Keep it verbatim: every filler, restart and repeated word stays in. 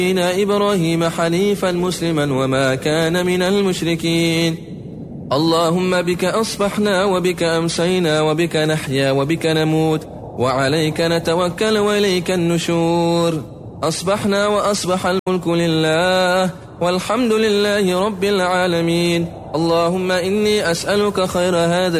إبراهيم حنيفا مسلما وما كان من المشركين. اللهم بك أصبحنا وبك أمسينا وبك نحيا وبك نموت وعليك نتوكل وإليك النشور. أصبحنا وأصبح الملك لله والحمد لله رب العالمين. اللهم إني أسألك خير هذا